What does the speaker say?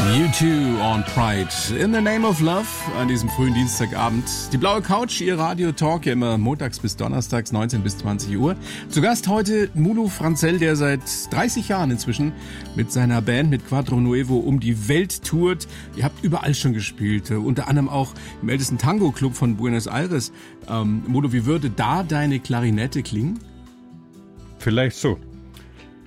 U2 on Pride. In the Name of Love an diesem frühen Dienstagabend. Die blaue Couch, Ihr Radio-Talk, ja immer montags bis donnerstags, 19 bis 20 Uhr. Zu Gast heute Mulu Franzell, der seit 30 Jahren inzwischen mit seiner Band, mit Quattro Nuevo, um die Welt tourt. Ihr habt überall schon gespielt, unter anderem auch im ältesten Tango-Club von Buenos Aires. Mulu, wie würde da deine Klarinette klingen? Vielleicht so.